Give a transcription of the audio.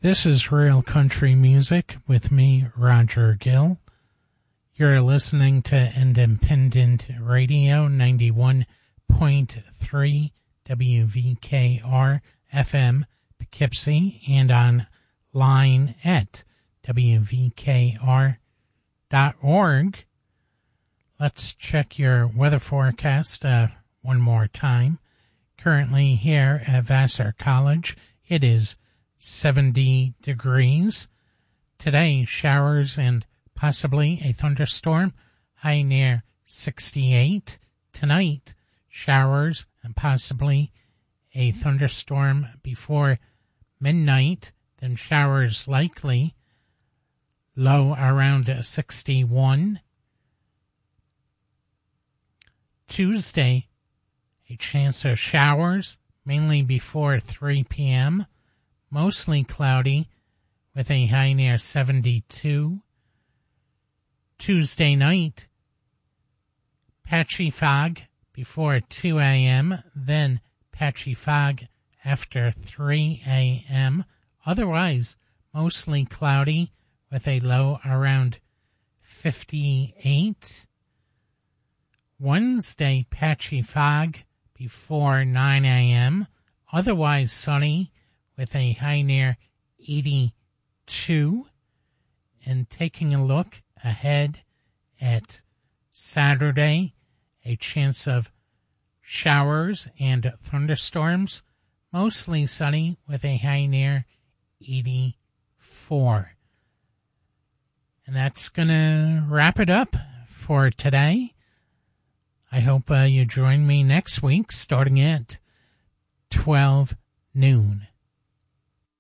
This is Real Country Music with me, Roger Gill. You're listening to Independent Radio 91.3 WVKR FM Poughkeepsie and online at WVKR.org. Let's check your weather forecast one more time. Currently here at Vassar College, it is 70 degrees. Today, showers and possibly a thunderstorm, high near 68. Tonight, showers and possibly a thunderstorm before midnight, then showers likely, low around 61. Tuesday, a chance of showers, mainly before 3 p.m., mostly cloudy with a high near 72. Tuesday night, patchy fog before 2 a.m., then patchy fog after 3 a.m. Otherwise, mostly cloudy with a low around 58. Wednesday, patchy fog before 9 a.m., otherwise sunny with a high near 82. And taking a look ahead at Saturday, a chance of showers and thunderstorms, mostly sunny with a high near 84. And that's going to wrap it up for today. I hope you join me next week starting at 12 noon.